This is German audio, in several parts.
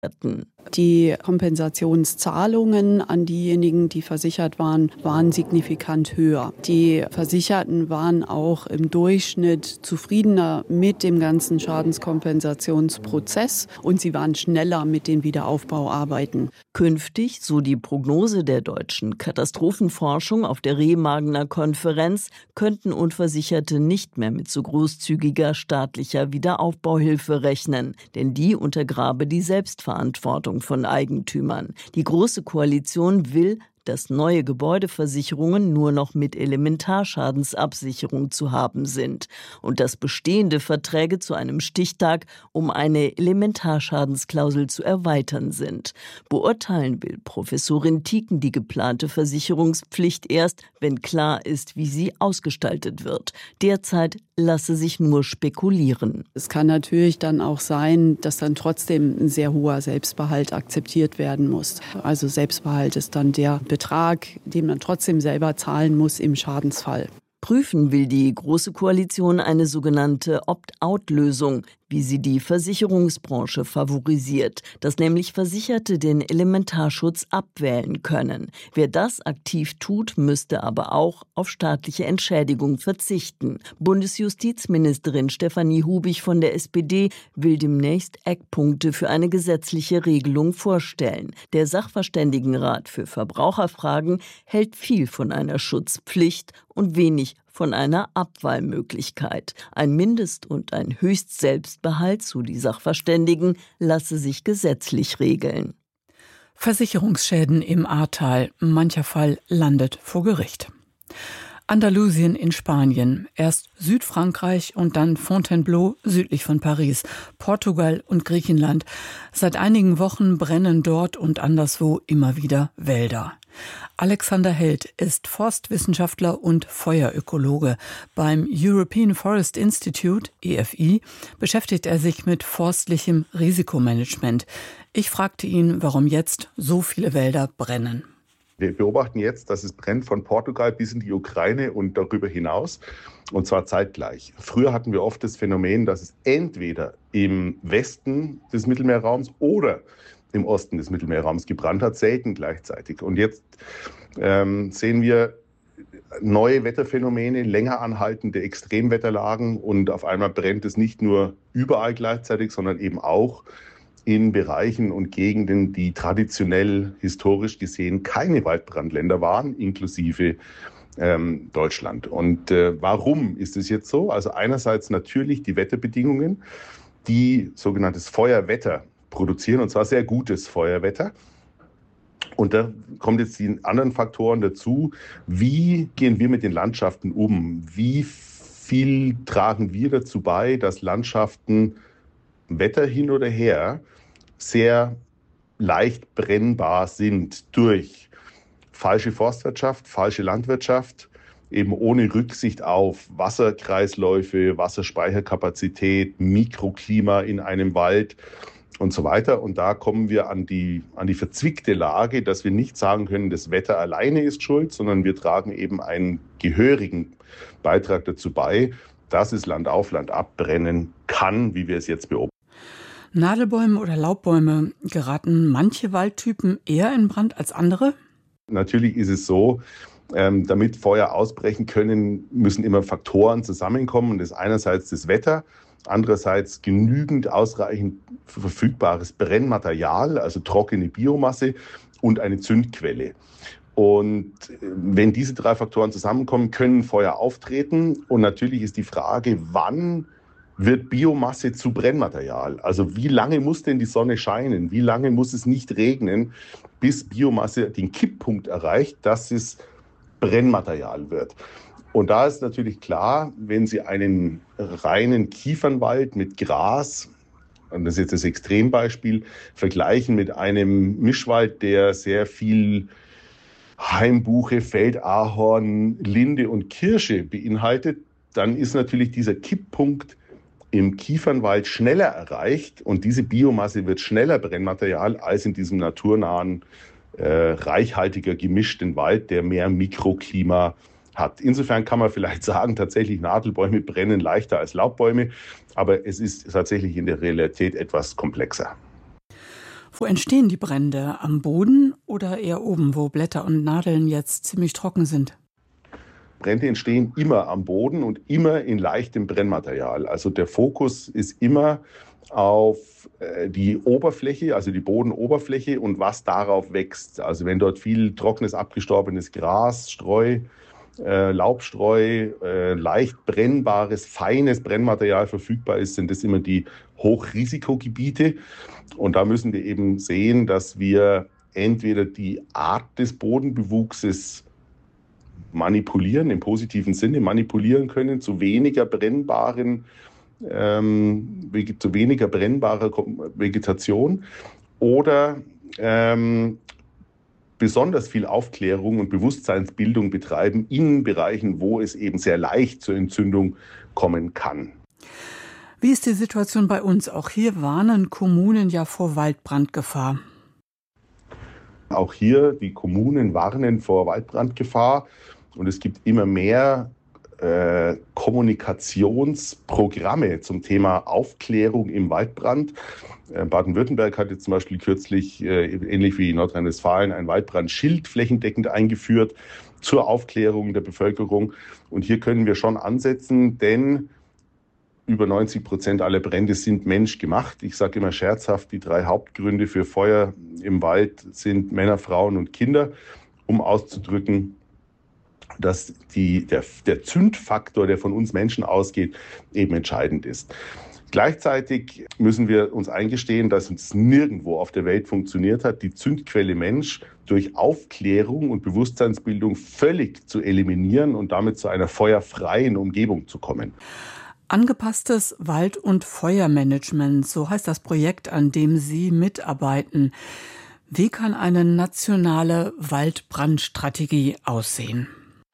Die Kompensationszahlungen an diejenigen, die versichert waren, waren signifikant höher. Die Versicherten waren auch im Durchschnitt zufriedener mit dem ganzen Schadenskompensationsprozess und sie waren schneller mit den Wiederaufbauarbeiten. Künftig, so die Prognose der deutschen Katastrophenforschung auf der Remagener Konferenz, könnten Unversicherte nicht mehr mit so großzügiger staatlicher Wiederaufbauhilfe rechnen, denn die untergrabe die Selbstverantwortung von Eigentümern. Die Große Koalition will, dass neue Gebäudeversicherungen nur noch mit Elementarschadensabsicherung zu haben sind und dass bestehende Verträge zu einem Stichtag um eine Elementarschadensklausel zu erweitern sind. Beurteilen will Professorin Tiecken die geplante Versicherungspflicht erst, wenn klar ist, wie sie ausgestaltet wird. Derzeit lasse sich nur spekulieren. Es kann natürlich dann auch sein, dass dann trotzdem ein sehr hoher Selbstbehalt akzeptiert werden muss. Also Selbstbehalt ist dann der Betrag, den man trotzdem selber zahlen muss im Schadensfall. Prüfen will die Große Koalition eine sogenannte Opt-out-Lösung, wie sie die Versicherungsbranche favorisiert, dass nämlich Versicherte den Elementarschutz abwählen können. Wer das aktiv tut, müsste aber auch auf staatliche Entschädigung verzichten. Bundesjustizministerin Stefanie Hubig von der SPD will demnächst Eckpunkte für eine gesetzliche Regelung vorstellen. Der Sachverständigenrat für Verbraucherfragen hält viel von einer Schutzpflicht und wenig von einer Abwahlmöglichkeit. Ein Mindest- und ein Höchstselbstbehalt, so die Sachverständigen, lasse sich gesetzlich regeln. Versicherungsschäden im Ahrtal. Mancher Fall landet vor Gericht. Andalusien in Spanien, erst Südfrankreich und dann Fontainebleau südlich von Paris, Portugal und Griechenland. Seit einigen Wochen brennen dort und anderswo immer wieder Wälder. Alexander Held ist Forstwissenschaftler und Feuerökologe. Beim European Forest Institute, EFI, beschäftigt er sich mit forstlichem Risikomanagement. Ich fragte ihn, warum jetzt so viele Wälder brennen. Wir beobachten jetzt, dass es brennt von Portugal bis in die Ukraine und darüber hinaus, und zwar zeitgleich. Früher hatten wir oft das Phänomen, dass es entweder im Westen des Mittelmeerraums oder im Osten des Mittelmeerraums gebrannt hat, selten gleichzeitig. Und jetzt sehen wir neue Wetterphänomene, länger anhaltende Extremwetterlagen und auf einmal brennt es nicht nur überall gleichzeitig, sondern eben auch in Bereichen und Gegenden, die traditionell, historisch gesehen, keine Waldbrandländer waren, inklusive Deutschland. Und warum ist es jetzt so? Also einerseits natürlich die Wetterbedingungen, die sogenanntes Feuerwetter produzieren, und zwar sehr gutes Feuerwetter. Und da kommen jetzt die anderen Faktoren dazu. Wie gehen wir mit den Landschaften um? Wie viel tragen wir dazu bei, dass Landschaften Wetter hin oder her sehr leicht brennbar sind durch falsche Forstwirtschaft, falsche Landwirtschaft, eben ohne Rücksicht auf Wasserkreisläufe, Wasserspeicherkapazität, Mikroklima in einem Wald und so weiter. Und da kommen wir an die verzwickte Lage, dass wir nicht sagen können, das Wetter alleine ist schuld, sondern wir tragen eben einen gehörigen Beitrag dazu bei, dass es Land auf Land abbrennen kann, wie wir es jetzt beobachten. Nadelbäume oder Laubbäume, geraten manche Waldtypen eher in Brand als andere? Natürlich ist es so, damit Feuer ausbrechen können, müssen immer Faktoren zusammenkommen. Das ist einerseits das Wetter, andererseits genügend ausreichend verfügbares Brennmaterial, also trockene Biomasse und eine Zündquelle. Und wenn diese drei Faktoren zusammenkommen, können Feuer auftreten. Und natürlich ist die Frage, wann wird Biomasse zu Brennmaterial? Also wie lange muss denn die Sonne scheinen? Wie lange muss es nicht regnen, bis Biomasse den Kipppunkt erreicht, dass es Brennmaterial wird? Und da ist natürlich klar, wenn Sie einen reinen Kiefernwald mit Gras, und das ist jetzt das Extrembeispiel, vergleichen mit einem Mischwald, der sehr viel Hainbuche, Feldahorn, Linde und Kirsche beinhaltet, dann ist natürlich dieser Kipppunkt im Kiefernwald schneller erreicht und diese Biomasse wird schneller Brennmaterial als in diesem naturnahen, reichhaltiger gemischten Wald, der mehr Mikroklima hat. Insofern kann man vielleicht sagen, tatsächlich Nadelbäume brennen leichter als Laubbäume, aber es ist tatsächlich in der Realität etwas komplexer. Wo entstehen die Brände? Am Boden oder eher oben, wo Blätter und Nadeln jetzt ziemlich trocken sind? Brände entstehen immer am Boden und immer in leichtem Brennmaterial. Also der Fokus ist immer auf die Oberfläche, also die Bodenoberfläche und was darauf wächst. Also wenn dort viel trockenes, abgestorbenes Gras, Streu, Laubstreu, leicht brennbares, feines Brennmaterial verfügbar ist, sind das immer die Hochrisikogebiete. Und da müssen wir eben sehen, dass wir entweder die Art des Bodenbewuchses manipulieren, im positiven Sinne manipulieren können, zu weniger brennbarer Vegetation oder besonders viel Aufklärung und Bewusstseinsbildung betreiben in Bereichen, wo es eben sehr leicht zur Entzündung kommen kann. Wie ist die Situation bei uns? Auch hier warnen Kommunen ja vor Waldbrandgefahr. Auch hier, die Kommunen warnen vor Waldbrandgefahr und es gibt immer mehr Kommunikationsprogramme zum Thema Aufklärung im Waldbrand. Baden-Württemberg hat jetzt zum Beispiel kürzlich, ähnlich wie Nordrhein-Westfalen, ein Waldbrandschild flächendeckend eingeführt zur Aufklärung der Bevölkerung. Und hier können wir schon ansetzen, denn über 90% aller Brände sind menschgemacht. Ich sage immer scherzhaft, die 3 Hauptgründe für Feuer im Wald sind Männer, Frauen und Kinder, um auszudrücken, dass der Zündfaktor, der von uns Menschen ausgeht, eben entscheidend ist. Gleichzeitig müssen wir uns eingestehen, dass es nirgendwo auf der Welt funktioniert hat, die Zündquelle Mensch durch Aufklärung und Bewusstseinsbildung völlig zu eliminieren und damit zu einer feuerfreien Umgebung zu kommen. Angepasstes Wald- und Feuermanagement, so heißt das Projekt, an dem Sie mitarbeiten. Wie kann eine nationale Waldbrandstrategie aussehen?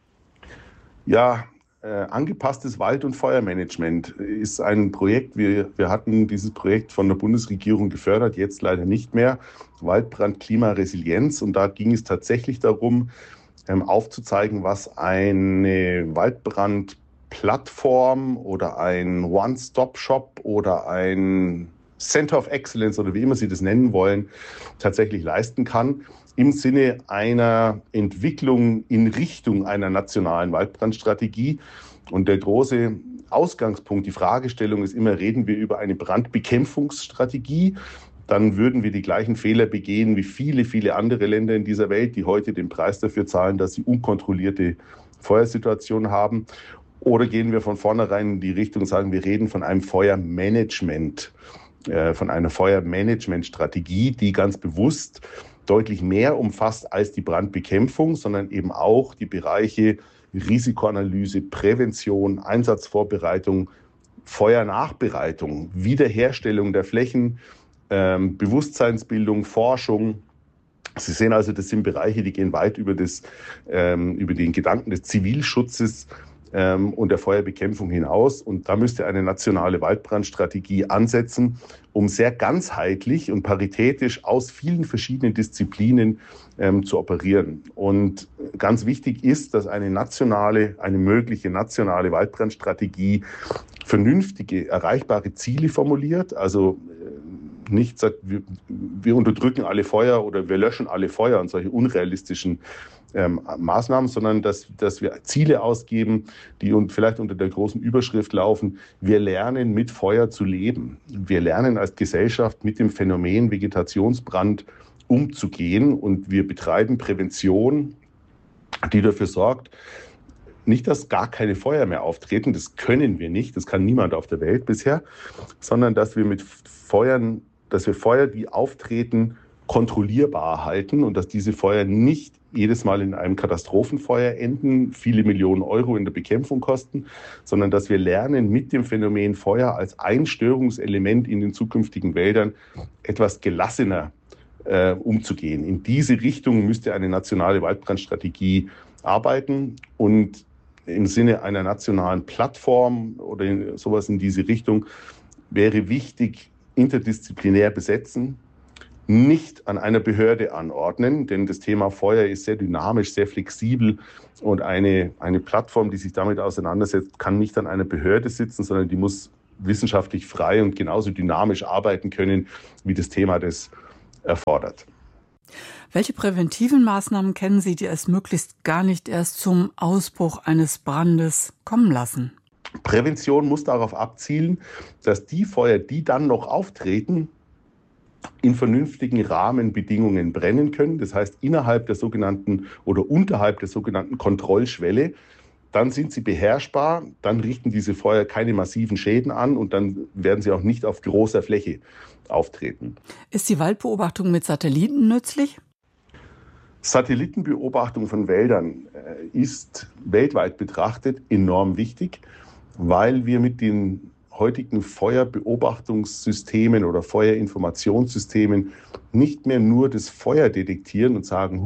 Ja, angepasstes Wald- und Feuermanagement ist ein Projekt. Wir hatten dieses Projekt von der Bundesregierung gefördert, jetzt leider nicht mehr. Waldbrand, Klimaresilienz. Und da ging es tatsächlich darum, aufzuzeigen, was eine Waldbrandplattform oder ein One-Stop-Shop oder ein Center of Excellence oder wie immer Sie das nennen wollen, tatsächlich leisten kann. Im Sinne einer Entwicklung in Richtung einer nationalen Waldbrandstrategie. Und der große Ausgangspunkt, die Fragestellung ist immer, reden wir über eine Brandbekämpfungsstrategie, dann würden wir die gleichen Fehler begehen wie viele, viele andere Länder in dieser Welt, die heute den Preis dafür zahlen, dass sie unkontrollierte Feuersituationen haben. Oder gehen wir von vornherein in die Richtung und sagen, wir reden von einem Feuermanagement, von einer Feuermanagementstrategie, die ganz bewusst deutlich mehr umfasst als die Brandbekämpfung, sondern eben auch die Bereiche Risikoanalyse, Prävention, Einsatzvorbereitung, Feuernachbereitung, Wiederherstellung der Flächen, Bewusstseinsbildung, Forschung. Sie sehen also, das sind Bereiche, die gehen weit über den Gedanken des Zivilschutzes und der Feuerbekämpfung hinaus. Und da müsste eine nationale Waldbrandstrategie ansetzen, um sehr ganzheitlich und paritätisch aus vielen verschiedenen Disziplinen zu operieren. Und ganz wichtig ist, dass eine mögliche nationale Waldbrandstrategie vernünftige, erreichbare Ziele formuliert. Also nicht sagt, wir unterdrücken alle Feuer oder wir löschen alle Feuer und solche unrealistischen Maßnahmen, sondern dass wir Ziele ausgeben, die vielleicht unter der großen Überschrift laufen, wir lernen mit Feuer zu leben. Wir lernen als Gesellschaft mit dem Phänomen Vegetationsbrand umzugehen und wir betreiben Prävention, die dafür sorgt, nicht, dass gar keine Feuer mehr auftreten, das können wir nicht, das kann niemand auf der Welt bisher, sondern dass wir Feuer, die auftreten, kontrollierbar halten und dass diese Feuer nicht jedes Mal in einem Katastrophenfeuer enden, viele Millionen Euro in der Bekämpfung kosten, sondern dass wir lernen, mit dem Phänomen Feuer als ein Störungselement in den zukünftigen Wäldern etwas gelassener umzugehen. In diese Richtung müsste eine nationale Waldbrandstrategie arbeiten und im Sinne einer nationalen Plattform oder sowas in diese Richtung wäre wichtig, interdisziplinär besetzen, nicht an einer Behörde anordnen, denn das Thema Feuer ist sehr dynamisch, sehr flexibel und eine Plattform, die sich damit auseinandersetzt, kann nicht an einer Behörde sitzen, sondern die muss wissenschaftlich frei und genauso dynamisch arbeiten können wie das Thema des erfordert. Welche präventiven Maßnahmen kennen Sie, die es möglichst gar nicht erst zum Ausbruch eines Brandes kommen lassen? Prävention muss darauf abzielen, dass die Feuer, die dann noch auftreten, in vernünftigen Rahmenbedingungen brennen können. Das heißt, innerhalb der sogenannten oder unterhalb der sogenannten Kontrollschwelle. Dann sind sie beherrschbar, dann richten diese Feuer keine massiven Schäden an und dann werden sie auch nicht auf großer Fläche auftreten. Ist die Waldbeobachtung mit Satelliten nützlich? Satellitenbeobachtung von Wäldern ist weltweit betrachtet enorm wichtig, weil wir mit den heutigen Feuerbeobachtungssystemen oder Feuerinformationssystemen nicht mehr nur das Feuer detektieren und sagen,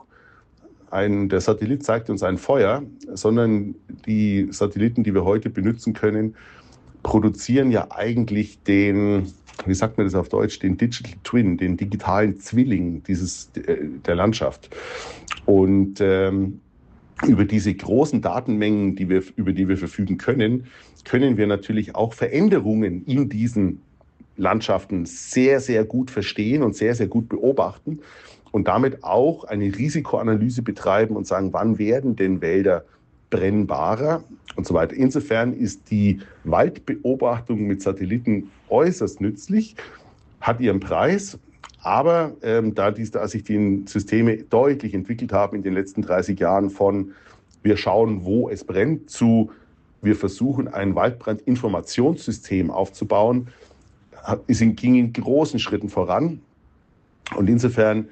der Satellit zeigt uns ein Feuer, sondern die Satelliten, die wir heute benutzen können, produzieren ja eigentlich den, wie sagt man das auf Deutsch, den Digital Twin, den digitalen Zwilling der Landschaft. Und über diese großen Datenmengen, über die wir verfügen können wir natürlich auch Veränderungen in diesen Landschaften sehr, sehr gut verstehen und sehr, sehr gut beobachten und damit auch eine Risikoanalyse betreiben und sagen, wann werden denn Wälder brennbarer und so weiter. Insofern ist die Waldbeobachtung mit Satelliten äußerst nützlich, hat ihren Preis. Aber da sich die Systeme deutlich entwickelt haben in den letzten 30 Jahren von wir schauen, wo es brennt, zu wir versuchen, ein Waldbrandinformationssystem aufzubauen, ging in großen Schritten voran. Und insofern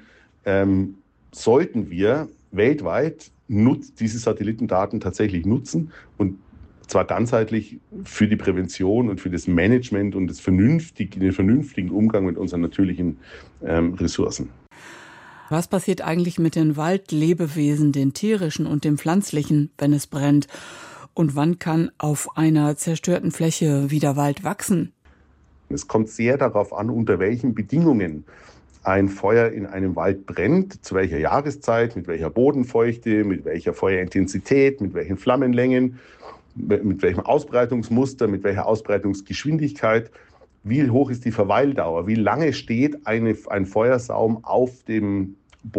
sollten wir weltweit diese Satellitendaten tatsächlich nutzen und zwar ganzheitlich für die Prävention und für das Management und den vernünftigen Umgang mit unseren natürlichen Ressourcen. Was passiert eigentlich mit den Waldlebewesen, den tierischen und dem pflanzlichen, wenn es brennt? Und wann kann auf einer zerstörten Fläche wieder Wald wachsen? Es kommt sehr darauf an, unter welchen Bedingungen ein Feuer in einem Wald brennt, zu welcher Jahreszeit, mit welcher Bodenfeuchte, mit welcher Feuerintensität, mit welchen Flammenlängen, mit welchem Ausbreitungsmuster, mit welcher Ausbreitungsgeschwindigkeit, wie hoch ist die Verweildauer, wie lange steht ein Feuersaum auf dem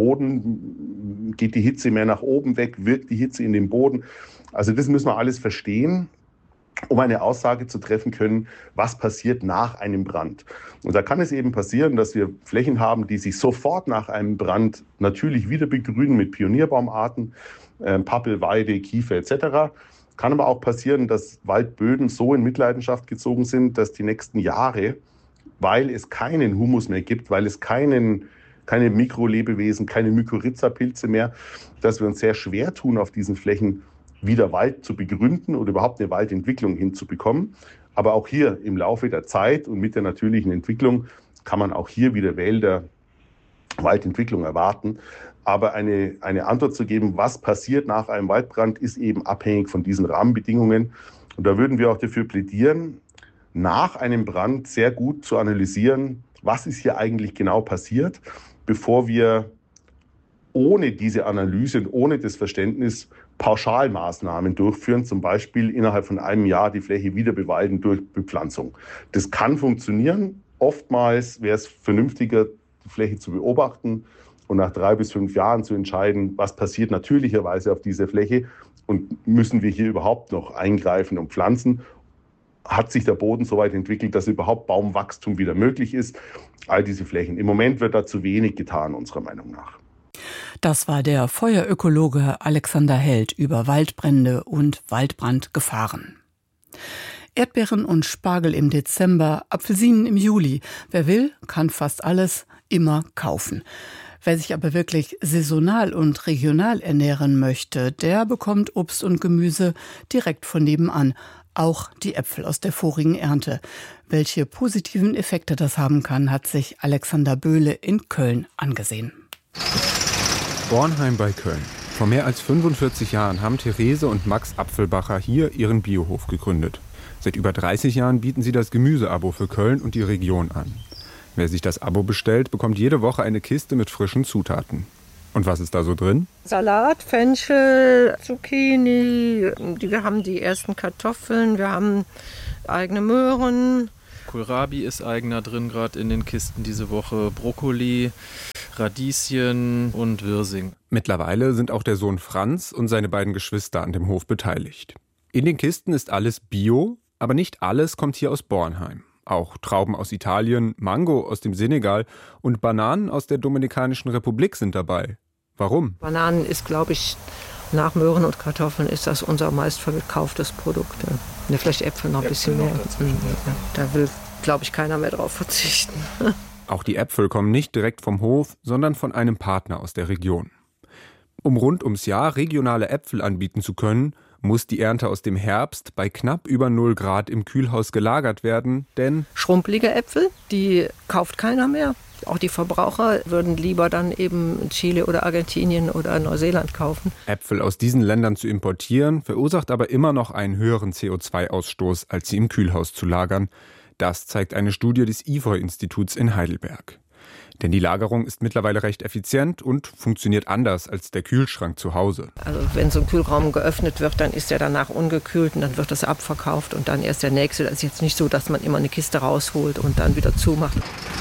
Boden, geht die Hitze mehr nach oben weg, wirkt die Hitze in den Boden. Also das müssen wir alles verstehen, um eine Aussage zu treffen können, was passiert nach einem Brand. Und da kann es eben passieren, dass wir Flächen haben, die sich sofort nach einem Brand natürlich wieder begrünen mit Pionierbaumarten, Pappel, Weide, Kiefer etc. Kann aber auch passieren, dass Waldböden so in Mitleidenschaft gezogen sind, dass die nächsten Jahre, weil es keinen Humus mehr gibt, weil es keine Mikrolebewesen, keine Mykorrhiza-Pilze mehr, dass wir uns sehr schwer tun, auf diesen Flächen wieder Wald zu begründen oder überhaupt eine Waldentwicklung hinzubekommen. Aber auch hier im Laufe der Zeit und mit der natürlichen Entwicklung kann man auch hier wieder Waldentwicklung erwarten. Aber eine Antwort zu geben, was passiert nach einem Waldbrand, ist eben abhängig von diesen Rahmenbedingungen. Und da würden wir auch dafür plädieren, nach einem Brand sehr gut zu analysieren, was ist hier eigentlich genau passiert, bevor wir ohne diese Analyse und ohne das Verständnis Pauschalmaßnahmen durchführen, zum Beispiel innerhalb von einem Jahr die Fläche wieder bewalden durch Bepflanzung. Das kann funktionieren. Oftmals wäre es vernünftiger, die Fläche zu beobachten und nach 3 bis 5 Jahren zu entscheiden, was passiert natürlicherweise auf dieser Fläche und müssen wir hier überhaupt noch eingreifen und pflanzen. Hat sich der Boden so weit entwickelt, dass überhaupt Baumwachstum wieder möglich ist? All diese Flächen. Im Moment wird da zu wenig getan, unserer Meinung nach. Das war der Feuerökologe Alexander Held über Waldbrände und Waldbrandgefahren. Erdbeeren und Spargel im Dezember, Apfelsinen im Juli. Wer will, kann fast alles immer kaufen. Wer sich aber wirklich saisonal und regional ernähren möchte, der bekommt Obst und Gemüse direkt von nebenan. Auch die Äpfel aus der vorigen Ernte. Welche positiven Effekte das haben kann, hat sich Alexander Böhle in Köln angesehen. Bornheim bei Köln. Vor mehr als 45 Jahren haben Therese und Max Apfelbacher hier ihren Biohof gegründet. Seit über 30 Jahren bieten sie das Gemüseabo für Köln und die Region an. Wer sich das Abo bestellt, bekommt jede Woche eine Kiste mit frischen Zutaten. Und was ist da so drin? Salat, Fenchel, Zucchini, wir haben die ersten Kartoffeln, wir haben eigene Möhren, Kohlrabi ist eigener drin, gerade in den Kisten diese Woche. Brokkoli, Radieschen und Wirsing. Mittlerweile sind auch der Sohn Franz und seine beiden Geschwister an dem Hof beteiligt. In den Kisten ist alles Bio, aber nicht alles kommt hier aus Bornheim. Auch Trauben aus Italien, Mango aus dem Senegal und Bananen aus der Dominikanischen Republik sind dabei. Warum? Bananen ist, glaube ich, nach Möhren und Kartoffeln ist das unser meistverkauftes Produkt. Ja, vielleicht Äpfel noch ein bisschen mehr. Da will, glaube ich, keiner mehr drauf verzichten. Auch die Äpfel kommen nicht direkt vom Hof, sondern von einem Partner aus der Region. Um rund ums Jahr regionale Äpfel anbieten zu können, muss die Ernte aus dem Herbst bei knapp über 0 Grad im Kühlhaus gelagert werden, denn Schrumpelige Äpfel, die kauft keiner mehr. Auch die Verbraucher würden lieber dann eben Chile oder Argentinien oder Neuseeland kaufen. Äpfel aus diesen Ländern zu importieren, verursacht aber immer noch einen höheren CO2-Ausstoß, als sie im Kühlhaus zu lagern. Das zeigt eine Studie des IFOI-Instituts in Heidelberg. Denn die Lagerung ist mittlerweile recht effizient und funktioniert anders als der Kühlschrank zu Hause. Also wenn so ein Kühlraum geöffnet wird, dann ist der danach ungekühlt und dann wird das abverkauft und dann erst der nächste. Das ist jetzt nicht so, dass man immer eine Kiste rausholt und dann wieder zumacht.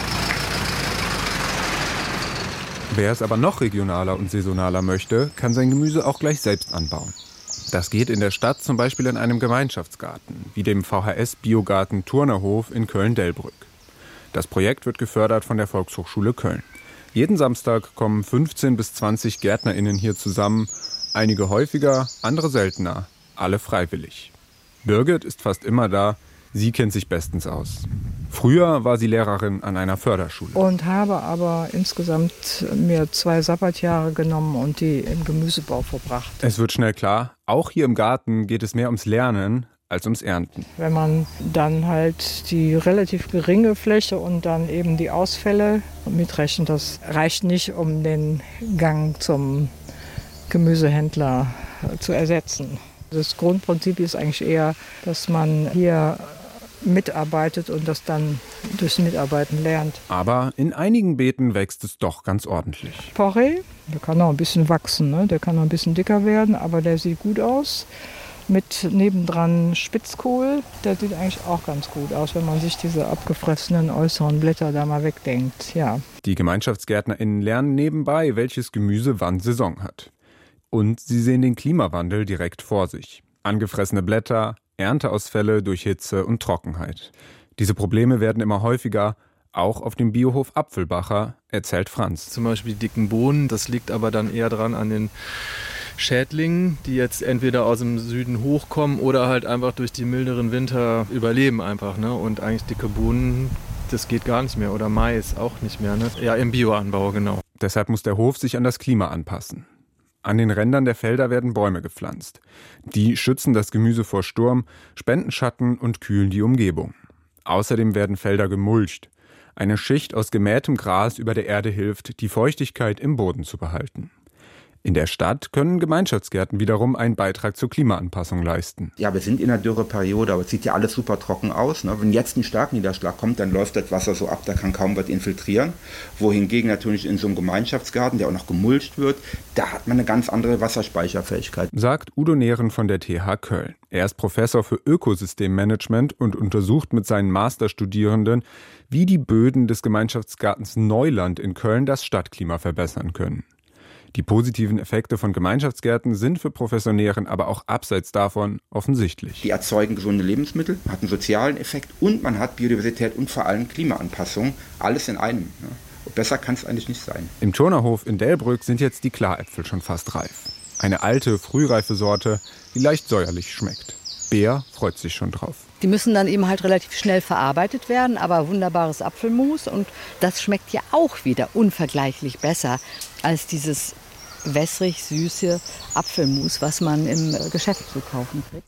Wer es aber noch regionaler und saisonaler möchte, kann sein Gemüse auch gleich selbst anbauen. Das geht in der Stadt zum Beispiel in einem Gemeinschaftsgarten, wie dem VHS-Biogarten Turnerhof in Köln-Delbrück. Das Projekt wird gefördert von der Volkshochschule Köln. Jeden Samstag kommen 15 bis 20 GärtnerInnen hier zusammen. Einige häufiger, andere seltener. Alle freiwillig. Birgit ist fast immer da. Sie kennt sich bestens aus. Früher war sie Lehrerin an einer Förderschule. Und habe aber insgesamt mir 2 Sabbatjahre genommen und die im Gemüsebau verbracht. Es wird schnell klar, auch hier im Garten geht es mehr ums Lernen als ums Ernten. Wenn man dann halt die relativ geringe Fläche und dann eben die Ausfälle mitrechnet, das reicht nicht, um den Gang zum Gemüsehändler zu ersetzen. Das Grundprinzip ist eigentlich eher, dass man hier mitarbeitet und das dann durchs Mitarbeiten lernt. Aber in einigen Beeten wächst es doch ganz ordentlich. Porree, der kann noch ein bisschen wachsen, ne? Der kann noch ein bisschen dicker werden, aber der sieht gut aus. Mit nebendran Spitzkohl, der sieht eigentlich auch ganz gut aus, wenn man sich diese abgefressenen äußeren Blätter da mal wegdenkt. Ja. Die GemeinschaftsgärtnerInnen lernen nebenbei, welches Gemüse wann Saison hat. Und sie sehen den Klimawandel direkt vor sich. Angefressene Blätter, Ernteausfälle durch Hitze und Trockenheit. Diese Probleme werden immer häufiger, auch auf dem Biohof Apfelbacher, erzählt Franz. Zum Beispiel die dicken Bohnen, das liegt aber dann eher dran an den Schädlingen, die jetzt entweder aus dem Süden hochkommen oder halt einfach durch die milderen Winter überleben einfach. Ne? Und eigentlich dicke Bohnen, das geht gar nicht mehr. Oder Mais auch nicht mehr. Ne? Ja, im Bioanbau, genau. Deshalb muss der Hof sich an das Klima anpassen. An den Rändern der Felder werden Bäume gepflanzt. Die schützen das Gemüse vor Sturm, spenden Schatten und kühlen die Umgebung. Außerdem werden Felder gemulcht. Eine Schicht aus gemähtem Gras über der Erde hilft, die Feuchtigkeit im Boden zu behalten. In der Stadt können Gemeinschaftsgärten wiederum einen Beitrag zur Klimaanpassung leisten. Ja, wir sind in einer Dürreperiode, aber es sieht ja alles super trocken aus. Ne? Wenn jetzt ein Starkniederschlag kommt, dann läuft das Wasser so ab, da kann kaum was infiltrieren. Wohingegen natürlich in so einem Gemeinschaftsgarten, der auch noch gemulcht wird, da hat man eine ganz andere Wasserspeicherfähigkeit. Sagt Udo Nehren von der TH Köln. Er ist Professor für Ökosystemmanagement und untersucht mit seinen Masterstudierenden, wie die Böden des Gemeinschaftsgartens Neuland in Köln das Stadtklima verbessern können. Die positiven Effekte von Gemeinschaftsgärten sind für Professor Nehren aber auch abseits davon offensichtlich. Die erzeugen gesunde Lebensmittel, hat einen sozialen Effekt und man hat Biodiversität und vor allem Klimaanpassung. Alles in einem. Ja. Besser kann es eigentlich nicht sein. Im Turnerhof in Delbrück sind jetzt die Klaräpfel schon fast reif. Eine alte, frühreife Sorte, die leicht säuerlich schmeckt. Bea freut sich schon drauf. Die müssen dann eben halt relativ schnell verarbeitet werden, aber wunderbares Apfelmus. Und das schmeckt ja auch wieder unvergleichlich besser als dieses wässrig-süße Apfelmus, was man im Geschäft zu kaufen kriegt.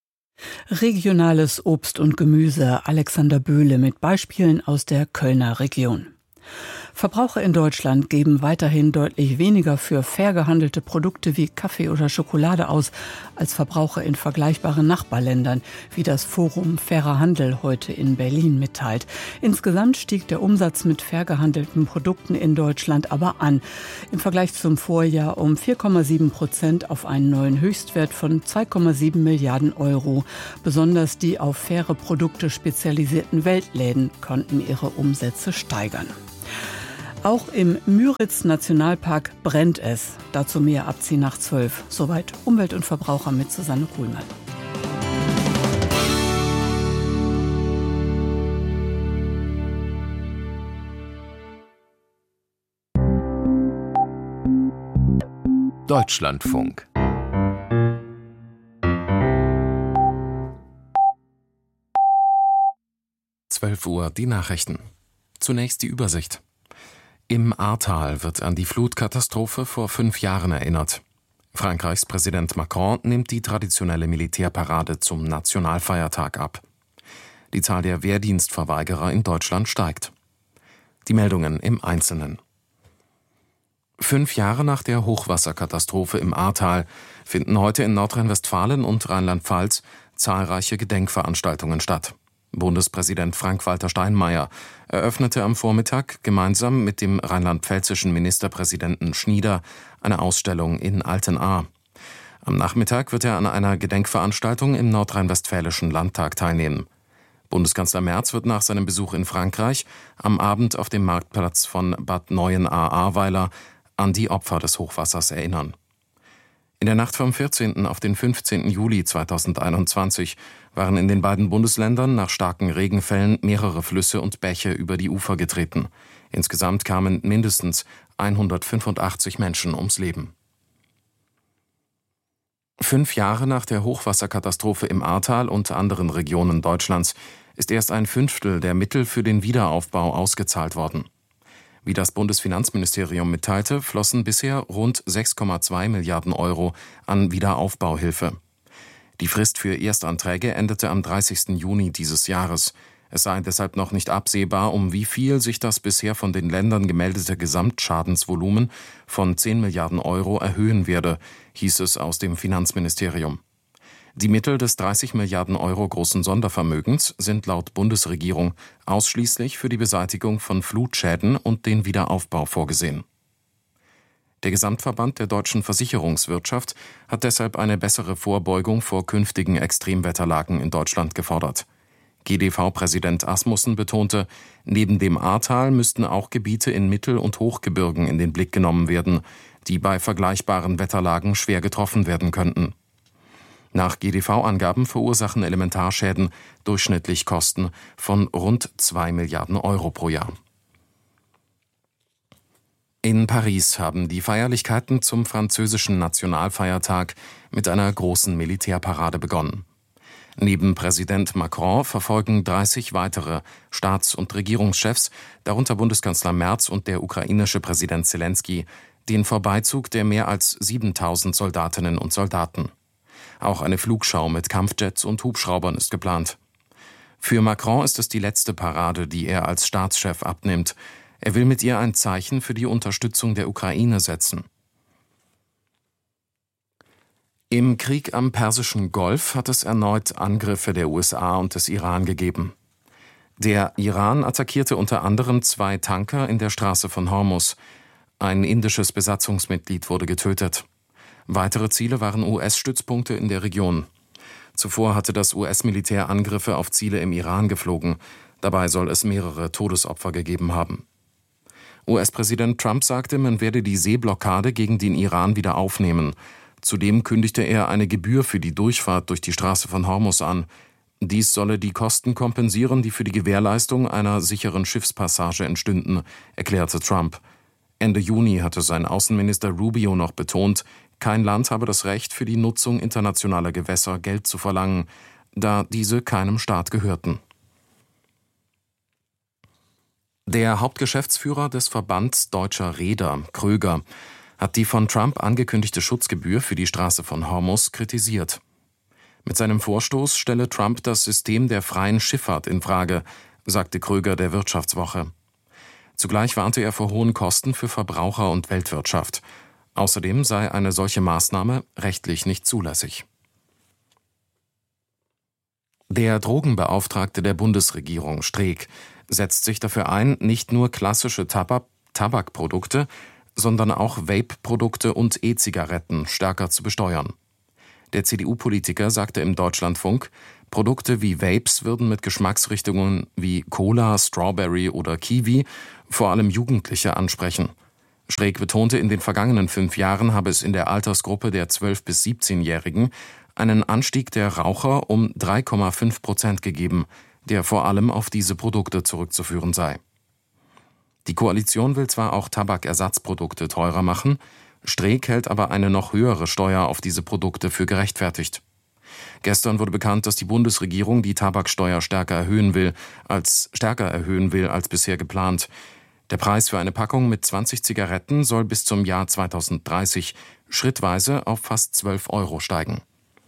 Regionales Obst und Gemüse, Alexander Böhle mit Beispielen aus der Kölner Region. Verbraucher in Deutschland geben weiterhin deutlich weniger für fair gehandelte Produkte wie Kaffee oder Schokolade aus als Verbraucher in vergleichbaren Nachbarländern, wie das Forum Fairer Handel heute in Berlin mitteilt. Insgesamt stieg der Umsatz mit fair gehandelten Produkten in Deutschland aber an. Im Vergleich zum Vorjahr um 4,7% auf einen neuen Höchstwert von 2,7 Milliarden Euro. Besonders die auf faire Produkte spezialisierten Weltläden konnten ihre Umsätze steigern. Auch im Müritz-Nationalpark brennt es. Dazu mehr ab 10:12. Soweit Umwelt und Verbraucher mit Susanne Kuhlmann. Deutschlandfunk. Uhr die Nachrichten. Zunächst die Übersicht. Im Ahrtal wird an die Flutkatastrophe vor 5 Jahren erinnert. Frankreichs Präsident Macron nimmt die traditionelle Militärparade zum Nationalfeiertag ab. Die Zahl der Wehrdienstverweigerer in Deutschland steigt. Die Meldungen im Einzelnen. 5 Jahre nach der Hochwasserkatastrophe im Ahrtal finden heute in Nordrhein-Westfalen und Rheinland-Pfalz zahlreiche Gedenkveranstaltungen statt. Bundespräsident Frank-Walter Steinmeier eröffnete am Vormittag gemeinsam mit dem rheinland-pfälzischen Ministerpräsidenten Schnieder eine Ausstellung in Altenahr. Am Nachmittag wird er an einer Gedenkveranstaltung im nordrhein-westfälischen Landtag teilnehmen. Bundeskanzler Merz wird nach seinem Besuch in Frankreich am Abend auf dem Marktplatz von Bad Neuenahr-Ahrweiler an die Opfer des Hochwassers erinnern. In der Nacht vom 14. auf den 15. Juli 2021 waren in den beiden Bundesländern nach starken Regenfällen mehrere Flüsse und Bäche über die Ufer getreten. Insgesamt kamen mindestens 185 Menschen ums Leben. 5 Jahre nach der Hochwasserkatastrophe im Ahrtal und anderen Regionen Deutschlands ist erst 1/5 der Mittel für den Wiederaufbau ausgezahlt worden. Wie das Bundesfinanzministerium mitteilte, flossen bisher rund 6,2 Milliarden Euro an Wiederaufbauhilfe. Die Frist für Erstanträge endete am 30. Juni dieses Jahres. Es sei deshalb noch nicht absehbar, um wie viel sich das bisher von den Ländern gemeldete Gesamtschadensvolumen von 10 Milliarden Euro erhöhen werde, hieß es aus dem Finanzministerium. Die Mittel des 30 Milliarden Euro großen Sondervermögens sind laut Bundesregierung ausschließlich für die Beseitigung von Flutschäden und den Wiederaufbau vorgesehen. Der Gesamtverband der deutschen Versicherungswirtschaft hat deshalb eine bessere Vorbeugung vor künftigen Extremwetterlagen in Deutschland gefordert. GDV-Präsident Asmussen betonte, neben dem Ahrtal müssten auch Gebiete in Mittel- und Hochgebirgen in den Blick genommen werden, die bei vergleichbaren Wetterlagen schwer getroffen werden könnten. Nach GDV-Angaben verursachen Elementarschäden durchschnittlich Kosten von rund 2 Milliarden Euro pro Jahr. In Paris haben die Feierlichkeiten zum französischen Nationalfeiertag mit einer großen Militärparade begonnen. Neben Präsident Macron verfolgen 30 weitere Staats- und Regierungschefs, darunter Bundeskanzler Merz und der ukrainische Präsident Zelensky, den Vorbeizug der mehr als 7.000 Soldatinnen und Soldaten. Auch eine Flugschau mit Kampfjets und Hubschraubern ist geplant. Für Macron ist es die letzte Parade, die er als Staatschef abnimmt. Er will mit ihr ein Zeichen für die Unterstützung der Ukraine setzen. Im Krieg am Persischen Golf hat es erneut Angriffe der USA und des Iran gegeben. Der Iran attackierte unter anderem 2 Tanker in der Straße von Hormuz. Ein indisches Besatzungsmitglied wurde getötet. Weitere Ziele waren US-Stützpunkte in der Region. Zuvor hatte das US-Militär Angriffe auf Ziele im Iran geflogen. Dabei soll es mehrere Todesopfer gegeben haben. US-Präsident Trump sagte, man werde die Seeblockade gegen den Iran wieder aufnehmen. Zudem kündigte er eine Gebühr für die Durchfahrt durch die Straße von Hormuz an. Dies solle die Kosten kompensieren, die für die Gewährleistung einer sicheren Schiffspassage entstünden, erklärte Trump. Ende Juni hatte sein Außenminister Rubio noch betont, kein Land habe das Recht, für die Nutzung internationaler Gewässer Geld zu verlangen, da diese keinem Staat gehörten. Der Hauptgeschäftsführer des Verbands Deutscher Reeder, Kröger, hat die von Trump angekündigte Schutzgebühr für die Straße von Hormuz kritisiert. Mit seinem Vorstoß stelle Trump das System der freien Schifffahrt in Frage, sagte Kröger der Wirtschaftswoche. Zugleich warnte er vor hohen Kosten für Verbraucher und Weltwirtschaft. Außerdem sei eine solche Maßnahme rechtlich nicht zulässig. Der Drogenbeauftragte der Bundesregierung, Streeck, setzt sich dafür ein, nicht nur klassische Tabakprodukte, sondern auch Vape-Produkte und E-Zigaretten stärker zu besteuern. Der CDU-Politiker sagte im Deutschlandfunk, Produkte wie Vapes würden mit Geschmacksrichtungen wie Cola, Strawberry oder Kiwi vor allem Jugendliche ansprechen. Streeck betonte, in den vergangenen 5 Jahren habe es in der Altersgruppe der 12- bis 17-Jährigen einen Anstieg der Raucher um 3,5% gegeben, der vor allem auf diese Produkte zurückzuführen sei. Die Koalition will zwar auch Tabakersatzprodukte teurer machen, Streeck hält aber eine noch höhere Steuer auf diese Produkte für gerechtfertigt. Gestern wurde bekannt, dass die Bundesregierung die Tabaksteuer stärker erhöhen will als bisher geplant. Der Preis für eine Packung mit 20 Zigaretten soll bis zum Jahr 2030 schrittweise auf fast 12 € steigen.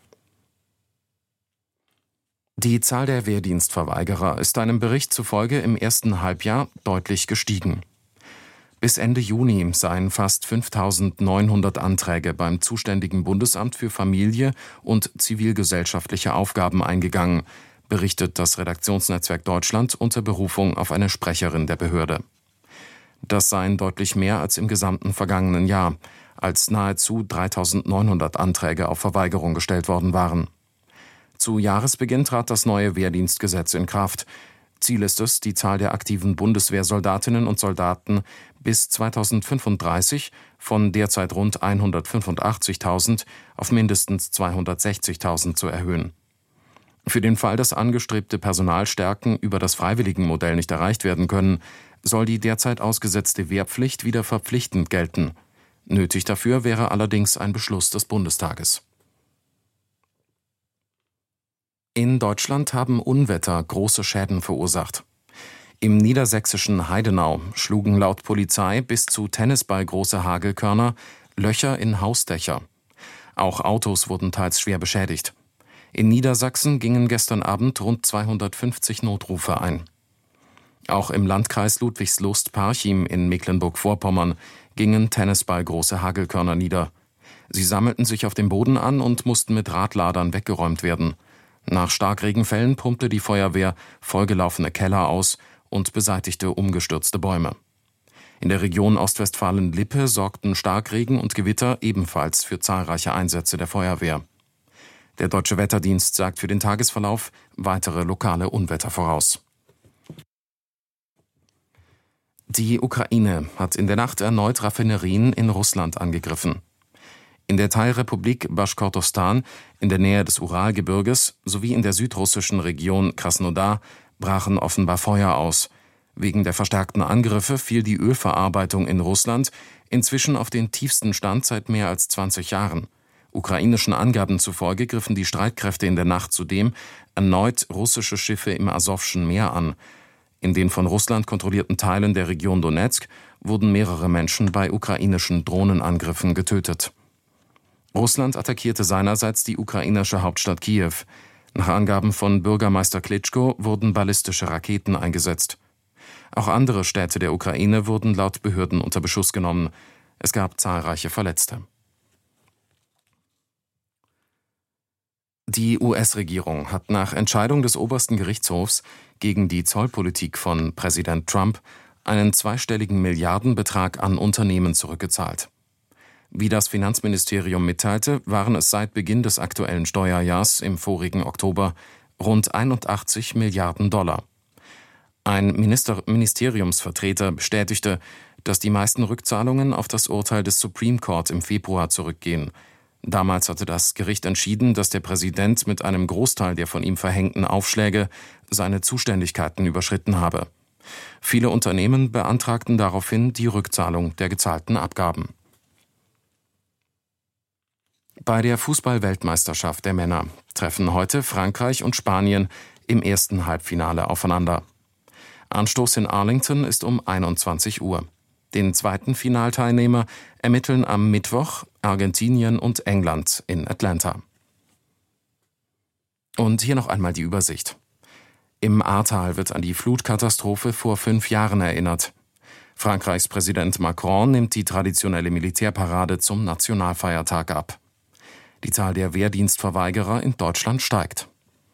Die Zahl der Wehrdienstverweigerer ist einem Bericht zufolge im ersten Halbjahr deutlich gestiegen. Bis Ende Juni seien fast 5.900 Anträge beim zuständigen Bundesamt für Familie und zivilgesellschaftliche Aufgaben eingegangen, berichtet das Redaktionsnetzwerk Deutschland unter Berufung auf eine Sprecherin der Behörde. Das seien deutlich mehr als im gesamten vergangenen Jahr, als nahezu 3.900 Anträge auf Verweigerung gestellt worden waren. Zu Jahresbeginn trat das neue Wehrdienstgesetz in Kraft. Ziel ist es, die Zahl der aktiven Bundeswehrsoldatinnen und Soldaten bis 2035 von derzeit rund 185.000 auf mindestens 260.000 zu erhöhen. Für den Fall, dass angestrebte Personalstärken über das Freiwilligenmodell nicht erreicht werden können, soll die derzeit ausgesetzte Wehrpflicht wieder verpflichtend gelten. Nötig dafür wäre allerdings ein Beschluss des Bundestages. In Deutschland haben Unwetter große Schäden verursacht. Im niedersächsischen Heidenau schlugen laut Polizei bis zu Tennisball große Hagelkörner Löcher in Hausdächer. Auch Autos wurden teils schwer beschädigt. In Niedersachsen gingen gestern Abend rund 250 Notrufe ein. Auch im Landkreis Ludwigslust-Parchim in Mecklenburg-Vorpommern gingen Tennisball große Hagelkörner nieder. Sie sammelten sich auf dem Boden an und mussten mit Radladern weggeräumt werden. Nach Starkregenfällen pumpte die Feuerwehr vollgelaufene Keller aus und beseitigte umgestürzte Bäume. In der Region Ostwestfalen-Lippe sorgten Starkregen und Gewitter ebenfalls für zahlreiche Einsätze der Feuerwehr. Der Deutsche Wetterdienst sagt für den Tagesverlauf weitere lokale Unwetter voraus. Die Ukraine hat in der Nacht erneut Raffinerien in Russland angegriffen. In der Teilrepublik Baschkortostan in der Nähe des Uralgebirges sowie in der südrussischen Region Krasnodar brachen offenbar Feuer aus. Wegen der verstärkten Angriffe fiel die Ölverarbeitung in Russland inzwischen auf den tiefsten Stand seit mehr als 20 Jahren. Ukrainischen Angaben zufolge griffen die Streitkräfte in der Nacht zudem erneut russische Schiffe im Asowschen Meer an. In den von Russland kontrollierten Teilen der Region Donezk wurden mehrere Menschen bei ukrainischen Drohnenangriffen getötet. Russland attackierte seinerseits die ukrainische Hauptstadt Kiew. Nach Angaben von Bürgermeister Klitschko wurden ballistische Raketen eingesetzt. Auch andere Städte der Ukraine wurden laut Behörden unter Beschuss genommen. Es gab zahlreiche Verletzte. Die US-Regierung hat nach Entscheidung des obersten Gerichtshofs gegen die Zollpolitik von Präsident Trump einen zweistelligen Milliardenbetrag an Unternehmen zurückgezahlt. Wie das Finanzministerium mitteilte, waren es seit Beginn des aktuellen Steuerjahrs im vorigen Oktober rund 81 Milliarden $. Ein Ministeriumsvertreter bestätigte, dass die meisten Rückzahlungen auf das Urteil des Supreme Court im Februar zurückgehen. Damals hatte das Gericht entschieden, dass der Präsident mit einem Großteil der von ihm verhängten Aufschläge seine Zuständigkeiten überschritten habe. Viele Unternehmen beantragten daraufhin die Rückzahlung der gezahlten Abgaben. Bei der Fußball-Weltmeisterschaft der Männer treffen heute Frankreich und Spanien im ersten Halbfinale aufeinander. Anstoß in Arlington ist um 21 Uhr. Den zweiten Finalteilnehmer ermitteln am Mittwoch Argentinien und England in Atlanta. Und hier noch einmal die Übersicht. Im Ahrtal wird an die Flutkatastrophe vor 5 Jahren erinnert. Frankreichs Präsident Macron nimmt die traditionelle Militärparade zum Nationalfeiertag ab. Die Zahl der Wehrdienstverweigerer in Deutschland steigt.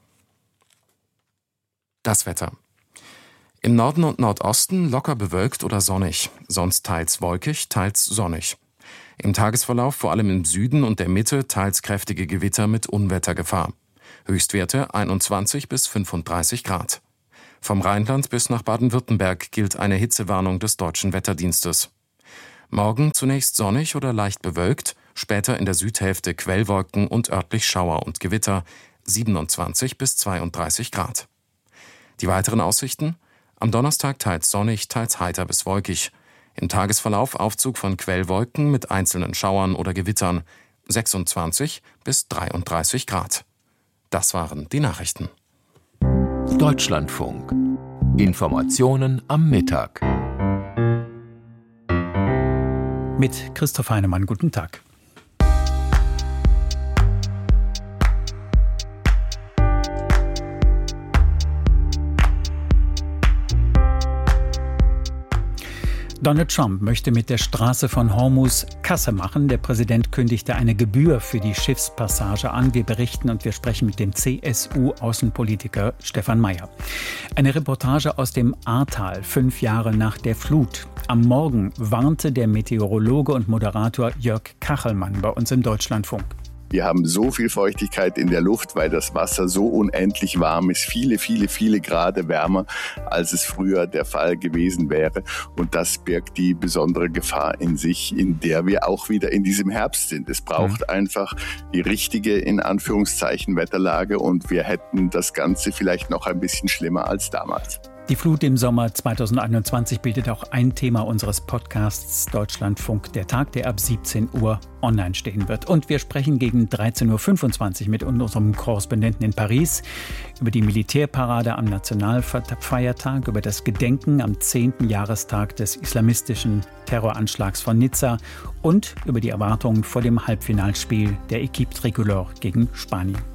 Das Wetter. Im Norden und Nordosten locker bewölkt oder sonnig, sonst teils wolkig, teils sonnig. Im Tagesverlauf vor allem im Süden und der Mitte teils kräftige Gewitter mit Unwettergefahr. Höchstwerte 21 bis 35 Grad. Vom Rheinland bis nach Baden-Württemberg gilt eine Hitzewarnung des Deutschen Wetterdienstes. Morgen zunächst sonnig oder leicht bewölkt, später in der Südhälfte Quellwolken und örtlich Schauer und Gewitter, 27 bis 32 Grad. Die weiteren Aussichten? Am Donnerstag teils sonnig, teils heiter bis wolkig. Im Tagesverlauf Aufzug von Quellwolken mit einzelnen Schauern oder Gewittern, 26 bis 33 Grad. Das waren die Nachrichten. Deutschlandfunk. Informationen am Mittag. Mit Christoph Heinemann, guten Tag. Donald Trump möchte mit der Straße von Hormuz Kasse machen. Der Präsident kündigte eine Gebühr für die Schiffspassage an. Wir berichten und wir sprechen mit dem CSU-Außenpolitiker Stefan Mayer. Eine Reportage aus dem Ahrtal, 5 Jahre nach der Flut. Am Morgen warnte der Meteorologe und Moderator Jörg Kachelmann bei uns im Deutschlandfunk. Wir haben so viel Feuchtigkeit in der Luft, weil das Wasser so unendlich warm ist, viele Grad wärmer, als es früher der Fall gewesen wäre. Und das birgt die besondere Gefahr in sich, in der wir auch wieder in diesem Herbst sind. Es braucht einfach die richtige, in Anführungszeichen, Wetterlage und wir hätten das Ganze vielleicht noch ein bisschen schlimmer als damals. Die Flut im Sommer 2021 bildet auch ein Thema unseres Podcasts Deutschlandfunk, der Tag, der ab 17 Uhr online stehen wird. Und wir sprechen gegen 13.25 Uhr mit unserem Korrespondenten in Paris über die Militärparade am Nationalfeiertag, über das Gedenken am 10. Jahrestag des islamistischen Terroranschlags von Nizza und über die Erwartungen vor dem Halbfinalspiel der Équipe Tricolore gegen Spanien.